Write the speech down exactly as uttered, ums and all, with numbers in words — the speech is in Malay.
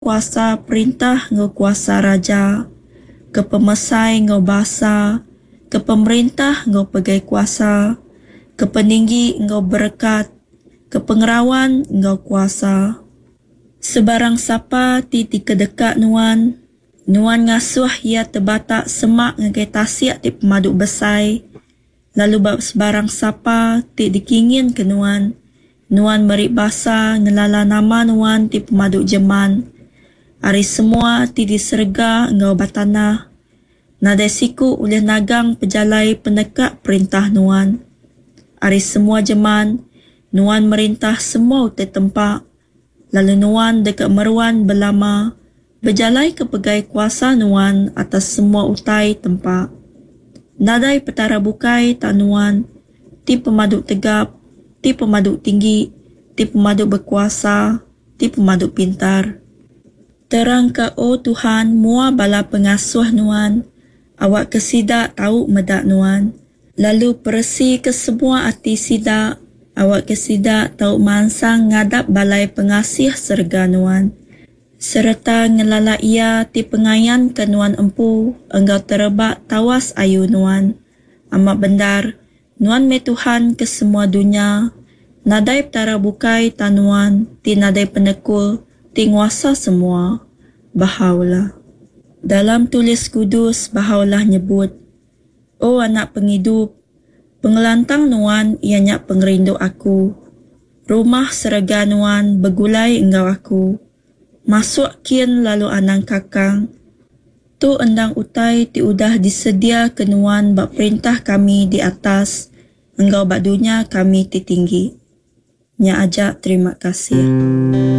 kuasa perintah ngau kuasa raja, ke pemesai ngau bahasa, ke pemerintah ngau pegai kuasa, ke peninggi ngau berkat, ke pengerawan ngau kuasa. Sebarang siapa ti ti kedekat nuan, nuan ngasuh ia terbatak semak ngagai tasiak ti pemaduk besai, lalu bab sebarang siapa ti dikingin ke nuan, nuan merik basa ngelala nama nuan ti pemaduk jeman. Ari semua ti diserga ngau batanah. Nadai siku oleh nagang pejalai penekak perintah nuan. Ari semua jeman, nuan merintah semua utai tempat. Lalu nuan dekat meruan belama, berjalai ke pegai kuasa nuan atas semua utai tempat. Nadai petara bukai tak nuan, ti pemaduk tegap, ti pemaduk tinggi, ti pemaduk berkuasa, ti pemaduk pintar. Terang ke oh Tuhan mua bala pengasuh nuan, awak kesidak tahu medak nuan. Lalu persi ke semua hati sidak, awak kesidak tahu mansang ngadap balai pengasih serga nuan. Serta ngelala ia ti pengayan ke nuan empu, engkau terebak tawas ayu nuan. Amat bendar, nuan me Tuhan ke semua dunia, nadai petara bukai tanuan, ti nadai penekul, ti nguasa semua. Bahaulah. Dalam tulis kudus, bahaulah nyebut, oh anak penghidup, pengelantang nuan ianya pengerindu aku. Rumah serega nuan begulai enggau aku. Masuk kian lalu anang kakang. Tu endang utai ti udah disedia ke nuan bak perintah kami di atas, enggau bak dunia kami ti tinggi. Nya ajak terima kasih.